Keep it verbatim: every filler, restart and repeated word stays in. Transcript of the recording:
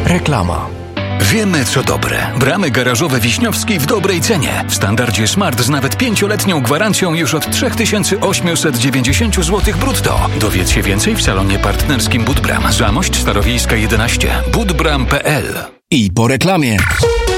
Reklama. Wiemy co dobre. Bramy garażowe Wiśniowski w dobrej cenie. W standardzie Smart z nawet pięcioletnią gwarancją już od trzy tysiące osiemset dziewięćdziesiąt złotych brutto. Dowiedz się więcej w salonie partnerskim Budbram. Zamość Starowiejska jedenaście. budbram kropka p l. I po reklamie.